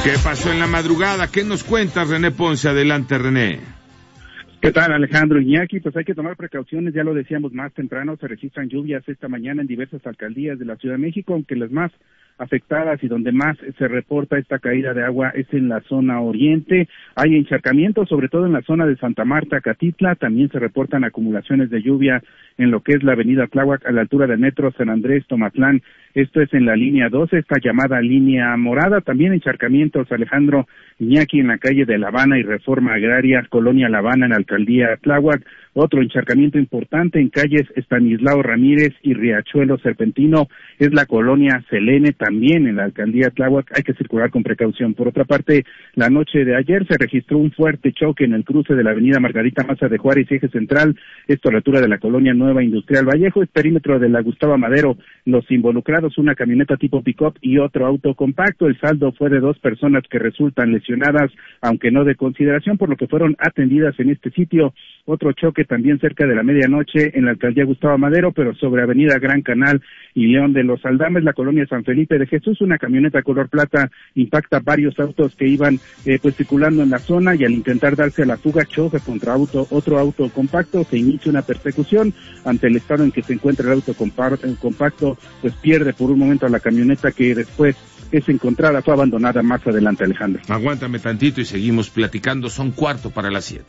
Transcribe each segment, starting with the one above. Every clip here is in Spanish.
¿Qué pasó en la madrugada? ¿Qué nos cuentas, René Ponce? Adelante, René. ¿Qué tal, Alejandro, Iñaki? Pues hay que tomar precauciones, ya lo decíamos más temprano, se registran lluvias esta mañana en diversas alcaldías de la Ciudad de México, aunque las más afectadas y donde más se reporta esta caída de agua es en la zona oriente. Hay encharcamientos, sobre todo en la zona de Santa Marta, Catitla. También se reportan acumulaciones de lluvia en lo que es la avenida Tláhuac a la altura del metro San Andrés, Tomatlán. Esto es en la línea 12, esta llamada línea morada. También encharcamientos, Alejandro, Iñaki, en la calle de La Habana y Reforma Agraria, Colonia La Habana, en la alcaldía Tláhuac. Otro encharcamiento importante en calles Estanislao Ramírez y Riachuelo Serpentino es la colonia Selene, también en la alcaldía Tláhuac. Hay que circular con precaución. Por otra parte, la noche de ayer se registró un fuerte choque en el cruce de la avenida Margarita Maza de Juárez y Eje Central, esto a la altura de la colonia Nueva Industrial Vallejo, es perímetro de la Gustavo Madero. Los involucrados, una camioneta tipo pick-up y otro auto compacto. El saldo fue de 2 personas que resultan lesionadas, aunque no de consideración, por lo que fueron atendidas en este sitio. Otro choque también cerca de la medianoche en la alcaldía Gustavo Madero, pero sobre avenida Gran Canal y León de los Aldames, la colonia San Felipe de Jesús. Una camioneta color plata impacta varios autos que iban pues circulando en la zona, y al intentar darse a la fuga choca contra otro auto compacto. Se inicia una persecución. Ante el estado en que se encuentra el auto compacto, pues pierde por un momento a la camioneta, que después es encontrada, fue abandonada más adelante, Alejandro. Aguántame tantito y seguimos platicando. Son 6:45.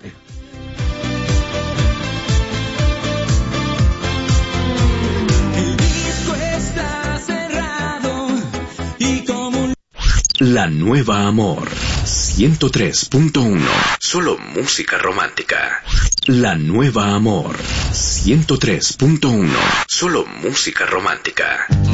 La Nueva Amor 103.1. Solo música romántica. La Nueva Amor 103.1. Solo música romántica.